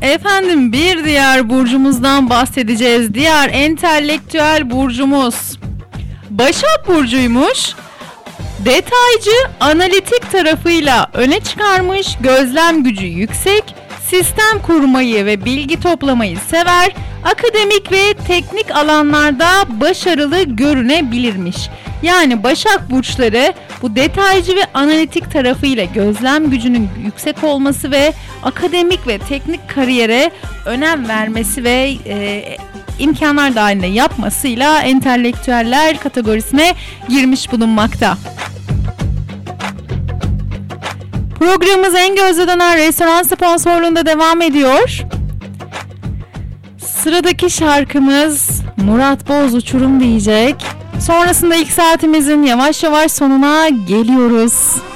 Efendim bir diğer burcumuzdan bahsedeceğiz. Diğer entelektüel burcumuz Başak Burcu'ymuş. Detaycı, analitik tarafıyla öne çıkarmış, gözlem gücü yüksek, sistem kurmayı ve bilgi toplamayı sever, akademik ve teknik alanlarda başarılı görünebilirmiş. Yani Başak burçları bu detaycı ve analitik tarafıyla gözlem gücünün yüksek olması ve akademik ve teknik kariyere önem vermesi ve imkanlar dahilinde yapmasıyla entelektüeller kategorisine girmiş bulunmakta. Programımız En Gözde Döner restoran sponsorluğunda devam ediyor. Sıradaki şarkımız Murat Boz Uçurum diyecek. Sonrasında ilk saatimizin yavaş yavaş sonuna geliyoruz.